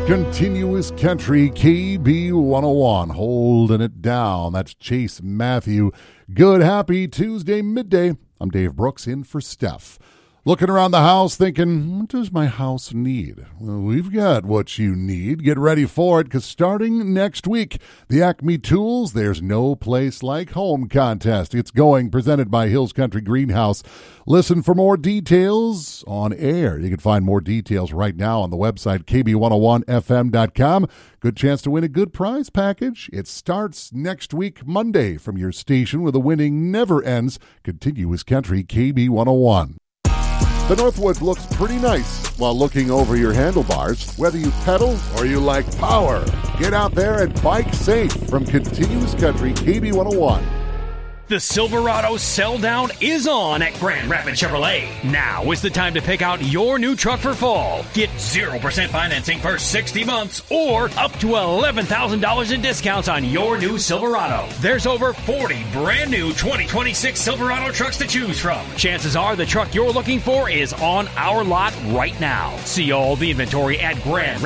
Continuous Country, KB 101, holding it down. That's Chase Matthew. Good, happy Tuesday midday. I'm Dave Brooks, in for Steph. Looking around the house thinking, what does my house need? Well, we've got what you need. Get ready for it, because starting next week, the Acme Tools There's No Place Like Home contest. It's going, presented by Hills Country Greenhouse. Listen for more details on air. You can find more details right now on the website, kb101fm.com. Good chance to win a good prize package. It starts next week, Monday, from your station where the winning never ends. Continuous Country, KB 101. The Northwoods looks pretty nice while looking over your handlebars. Whether you pedal or you like power, get out there and bike safe from Continuous Country, KB 101. The Silverado Sell Down is on at Grand Rapids Chevrolet. Now is the time to pick out your new truck for fall. Get 0% financing for 60 months or up to $11,000 in discounts on your new Silverado. There's over 40 brand new 2026 Silverado trucks to choose from. Chances are the truck you're looking for is on our lot right now. See all the inventory at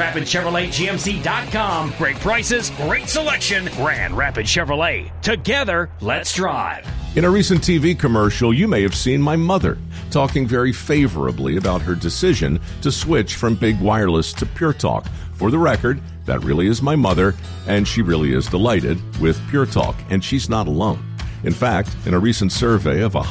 GrandRapidsChevroletGMC.com. Great prices, great selection. Grand Rapids Chevrolet. Together, let's drive. In a recent TV commercial, you may have seen my mother talking very favorably about her decision to switch from Big Wireless to Pure Talk. For the record, that really is my mother, and she really is delighted with Pure Talk, and she's not alone. In fact, in a recent survey of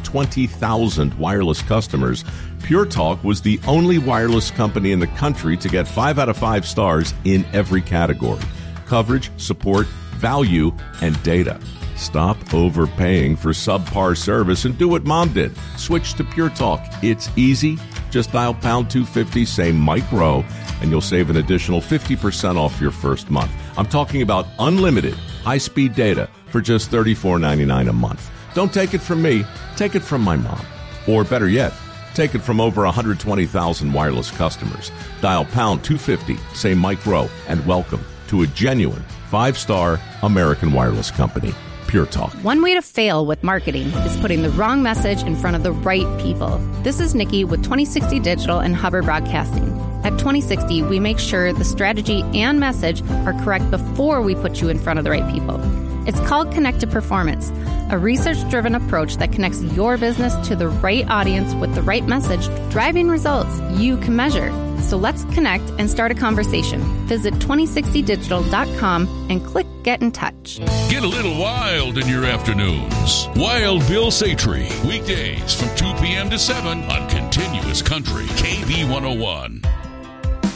120,000 wireless customers, Pure Talk was the only wireless company in the country to get 5 out of 5 stars in every category: coverage, support, value, and data. Stop overpaying for subpar service and do what Mom did. Switch to Pure Talk. It's easy. Just dial pound 250, say Mike Rowe, and you'll save an additional 50% off your first month. I'm talking about unlimited high-speed data for just $34.99 a month. Don't take it from me. Take it from my mom. Or better yet, take it from over 120,000 wireless customers. Dial pound 250, say Mike Rowe, and welcome to a genuine 5-star American wireless company. Pure Talk. One way to fail with marketing is putting the wrong message in front of the right people. This is Nikki with 2060 Digital and Hubbard Broadcasting. At 2060, we make sure the strategy and message are correct before we put you in front of the right people. It's called Connected Performance, a research-driven approach that connects your business to the right audience with the right message, driving results you can measure. So let's connect and start a conversation. Visit 2060digital.com and click Get in Touch. Get a little wild in your afternoons. Wild Bill Satry, weekdays from 2 p.m. to 7 on Continuous Country, KB 101.